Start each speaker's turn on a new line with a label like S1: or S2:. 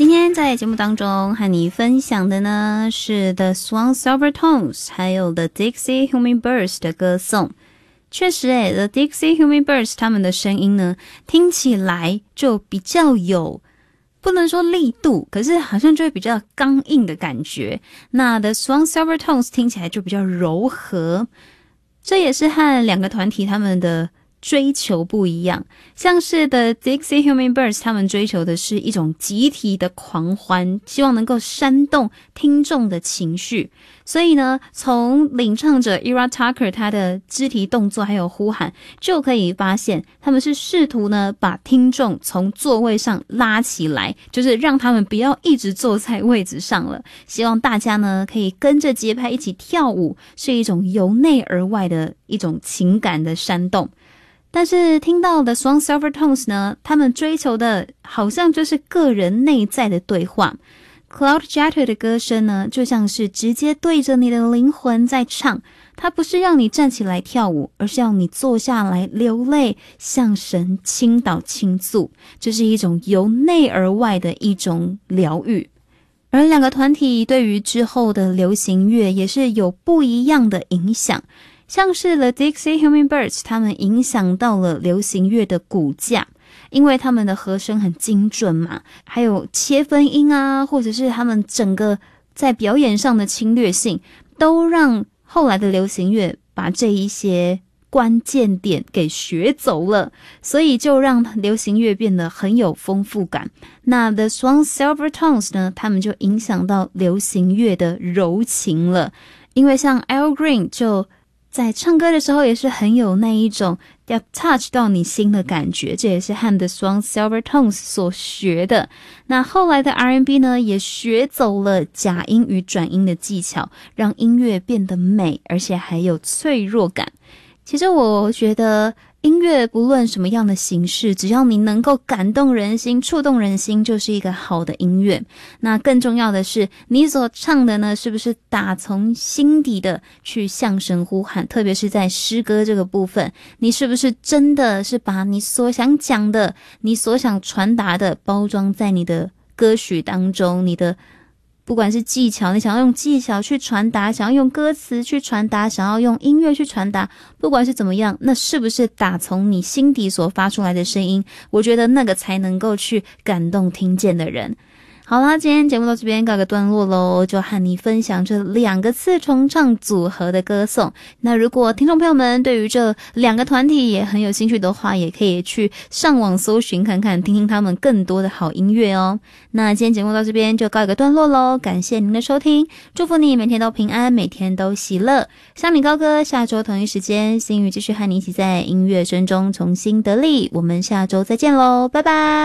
S1: 今天在节目当中和你分享的呢是 The Swan Silvertones 还有 The Dixie Hummingbirds 的歌颂。确实The Dixie Hummingbirds 他们的声音呢听起来就比较有，不能说力度，可是好像就会比较刚硬的感觉。那 The Swan Silvertones 听起来就比较柔和，这也是和两个团体他们的追求不一样。像是的 Dixie Hummingbirds 他们追求的是一种集体的狂欢，希望能够煽动听众的情绪。所以呢，从领唱者 Ira Tucker 他的肢体动作还有呼喊就可以发现，他们是试图呢把听众从座位上拉起来，就是让他们不要一直坐在位置上了，希望大家呢可以跟着节拍一起跳舞，是一种由内而外的一种情感的煽动。但是听到的 Swan Silvertones 呢，他们追求的好像就是个人内在的对话。Claude Jeter 的歌声呢，就像是直接对着你的灵魂在唱，它不是让你站起来跳舞，而是要你坐下来流泪，向神倾倒倾诉，这是一种由内而外的一种疗愈。而两个团体对于之后的流行乐也是有不一样的影响。像是 The Dixie Hummingbirds 他们影响到了流行乐的骨架，因为他们的和声很精准嘛，还有切分音啊，或者是他们整个在表演上的侵略性，都让后来的流行乐把这一些关键点给学走了，所以就让流行乐变得很有丰富感。那 The Swan Silvertones 呢，他们就影响到流行乐的柔情了，因为像 Al Green 就在唱歌的时候也是很有那一种要 touch 到你心的感觉，这也是和 The Swan Silvertones 所学的。那后来的 R&B 呢，也学走了假音与转音的技巧，让音乐变得美，而且还有脆弱感。其实我觉得音乐不论什么样的形式，只要你能够感动人心、触动人心，就是一个好的音乐。那更重要的是，你所唱的呢，是不是打从心底的去向神呼喊，特别是在诗歌这个部分，你是不是真的是把你所想讲的、你所想传达的包装在你的歌曲当中，你的不管是技巧，你想要用技巧去传达，想要用歌词去传达，想要用音乐去传达，不管是怎么样，那是不是打从你心底所发出来的声音，我觉得那个才能够去感动听见的人。好啦，今天节目到这边告个段落咯，就和你分享这两个次重唱组合的歌颂。那如果听众朋友们对于这两个团体也很有兴趣的话，也可以去上网搜寻看看，听听他们更多的好音乐哦。那今天节目到这边就告一个段落咯，感谢您的收听，祝福你每天都平安，每天都喜乐。香米高歌，下周同一时间，星宇继续和你一起在音乐声中重新得力，我们下周再见咯，拜拜。